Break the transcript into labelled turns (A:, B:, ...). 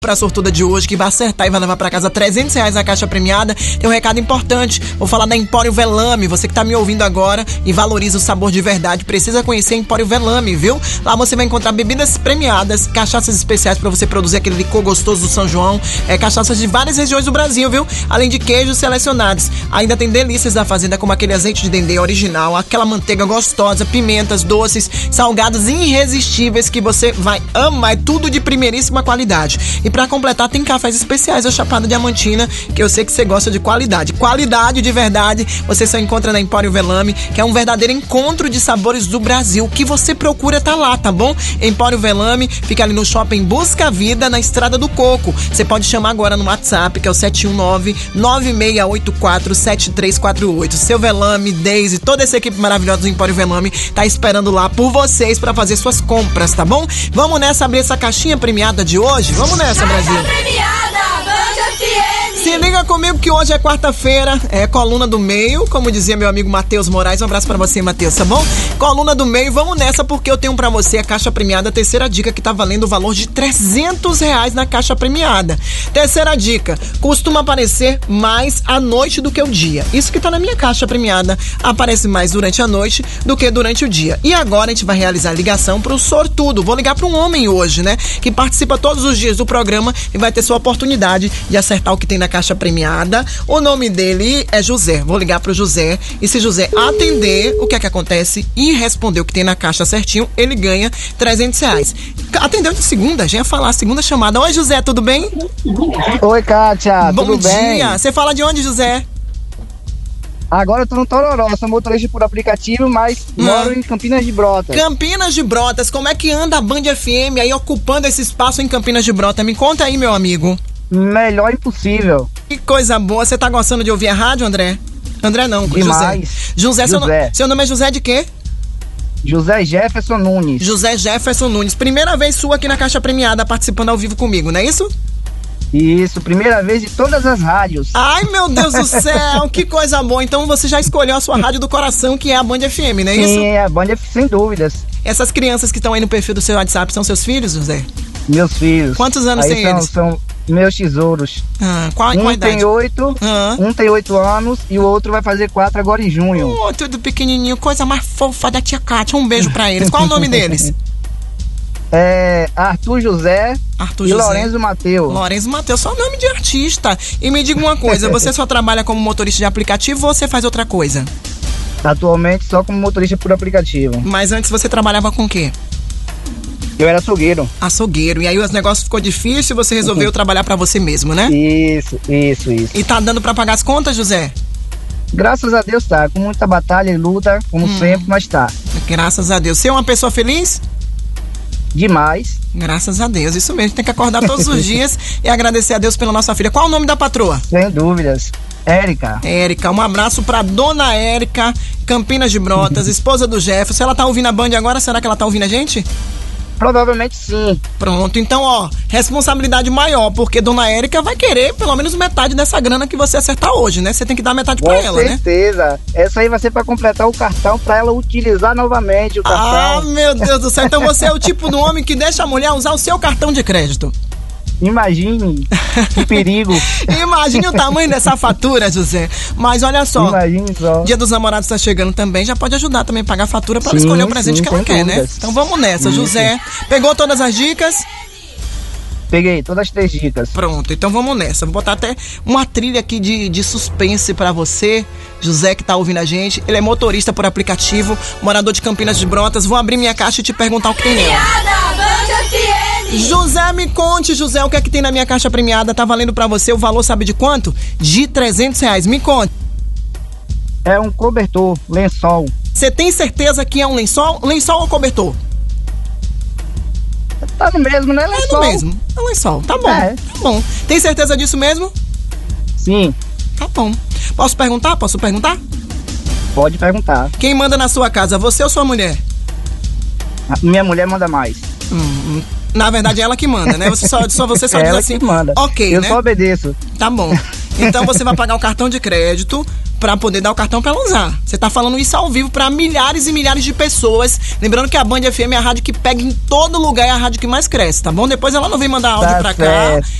A: Pra sortuda de hoje, que vai acertar e vai levar pra casa R$300 na caixa premiada. Tem um recado importante, vou falar da Empório Velame. Você que tá me ouvindo agora e valoriza o sabor de verdade, precisa conhecer a Empório Velame, viu? Lá você vai encontrar bebidas premiadas, cachaças especiais pra você produzir aquele licor gostoso do São João, cachaças de várias regiões do Brasil, viu? Além de queijos selecionados. Ainda tem delícias da fazenda, como aquele azeite de dendê original, aquela manteiga gostosa, pimentas, doces, salgados irresistíveis que você vai amar. É tudo de primeiríssima qualidade. E pra completar, tem cafés especiais da Chapada Diamantina, que eu sei que você gosta de qualidade. Qualidade de verdade, você só encontra na Empório Velame, que é um verdadeiro encontro de sabores do Brasil. O que você procura tá lá, tá bom? Empório Velame fica ali no Shopping Busca Vida, na Estrada do Coco. Você pode chamar agora no WhatsApp, que é o 719-9684-7348. Seu Velame, Deise, toda essa equipe maravilhosa do Empório Velame tá esperando lá por vocês pra fazer suas compras, tá bom? Vamos nessa, abrir essa caixinha premiada de hoje? Vamos nessa, Brasil. Se liga comigo que hoje é quarta-feira, é coluna do meio, como dizia meu amigo Matheus Moraes. Um abraço pra você, Matheus, tá bom? Coluna do meio, vamos nessa porque eu tenho pra você a caixa premiada, a terceira dica, que tá valendo o valor de R$300 na caixa premiada. Terceira dica, costuma aparecer mais à noite do que o dia. Isso que tá na minha caixa premiada, aparece mais durante a noite do que durante o dia. E agora a gente vai realizar a ligação pro sortudo. Vou ligar pra um homem hoje, né, que participa todos os dias do programa e vai ter sua oportunidade de acertar o que tem na caixa premiada. O nome dele é José. Vou ligar pro José e se José atender, o que é que acontece e responder o que tem na caixa certinho, ele ganha R$300. Atendeu de segunda, já ia falar a segunda chamada. Oi, José, tudo bem?
B: Oi, Kátia, tudo bem?
A: Bom dia. Você fala de onde, José?
B: Agora eu tô no Tororó, sou motorista por aplicativo, mas moro em Campinas de Brotas.
A: Campinas de Brotas, como é que anda a Band FM aí ocupando esse espaço em Campinas de Brotas? Me conta aí, meu amigo.
B: Melhor impossível.
A: Que coisa boa. Você tá gostando de ouvir a rádio, André? André não,
B: demais.
A: José. Seu nome é José de quê?
B: José Jefferson Nunes.
A: José Jefferson Nunes. Primeira vez sua aqui na Caixa Premiada, participando ao vivo comigo, não é isso?
B: Isso, primeira vez de todas as rádios.
A: Ai, meu Deus do céu, que coisa boa. Então você já escolheu a sua rádio do coração, que é a Band FM, não é isso?
B: Sim, é a Band FM, sem dúvidas.
A: Essas crianças que estão aí no perfil do seu WhatsApp são seus filhos, José?
B: Meus filhos.
A: Quantos anos tem eles?
B: São meus tesouros.
A: Qual idade?
B: Um tem 8 anos e o outro vai fazer 4 agora em junho.
A: Tudo pequenininho, coisa mais fofa da tia Kátia. Um beijo pra eles. Qual o nome deles?
B: Arthur José e Lorenzo Mateus.
A: Lorenzo Mateus, só nome de artista. E me diga uma coisa, você só trabalha como motorista de aplicativo ou você faz outra coisa?
B: Atualmente só como motorista por aplicativo.
A: Mas antes você trabalhava com o quê?
B: Eu era açougueiro.
A: Açougueiro. E aí os negócios ficou difícil e você resolveu trabalhar pra você mesmo, né?
B: Isso.
A: E tá dando pra pagar as contas, José?
B: Graças a Deus tá. Com muita batalha e luta, como sempre, mas tá.
A: Graças a Deus. Você é uma pessoa feliz?
B: Demais.
A: Graças a Deus, isso mesmo. Tem que acordar todos os dias e agradecer a Deus pela nossa filha. Qual o nome da patroa?
B: Sem dúvidas. Érica.
A: Um abraço pra dona Érica, Campinas de Brotas, esposa do Jefferson. Ela tá ouvindo a Band agora? Será que ela tá ouvindo a gente?
B: Provavelmente sim.
A: Pronto, então responsabilidade maior, porque dona Érica vai querer pelo menos metade dessa grana que você acertar hoje, né? Você tem que dar metade pra ela, né?
B: Com certeza. Essa aí vai ser pra completar o cartão, pra ela utilizar novamente o cartão.
A: Ah, meu Deus do céu. Então você é o tipo do homem que deixa a mulher usar o seu cartão de crédito.
B: Imagine que perigo.
A: Imagine o tamanho dessa fatura, José. Mas olha só,
B: imagine só.
A: Dia dos Namorados tá chegando também, já pode ajudar também a pagar a fatura pra ela escolher o presente que ela quer, né? Então vamos nessa, José. Pegou todas as dicas?
B: Peguei todas as 3 dicas.
A: Pronto, então vamos nessa. Vou botar até uma trilha aqui de suspense pra você, José, que tá ouvindo a gente. Ele é motorista por aplicativo, morador de Campinas de Brotas. Vou abrir minha caixa e te perguntar o que tem nela. José, me conte, José, o que é que tem na minha caixa premiada? Tá valendo pra você o valor, sabe de quanto? De R$300. Me conte.
B: É um cobertor, lençol.
A: Você tem certeza que é um lençol? Lençol ou cobertor?
B: Tá no mesmo, né? Lençol.
A: É no mesmo. É um lençol. Tá bom. Tá bom. Tem certeza disso mesmo?
B: Sim.
A: Tá bom. Posso perguntar?
B: Pode perguntar.
A: Quem manda na sua casa, você ou sua mulher?
B: Minha mulher manda mais.
A: Na verdade é ela que manda, né? Você só diz assim.
B: Ela que manda.
A: Ok,
B: eu
A: né?
B: só obedeço.
A: Tá bom. Então você vai pagar o cartão de crédito pra poder dar o cartão pra ela usar. Você tá falando isso ao vivo pra milhares e milhares de pessoas. Lembrando que a Band FM é a rádio que pega em todo lugar, é a rádio que mais cresce, tá bom? Depois ela não vem mandar áudio pra cá.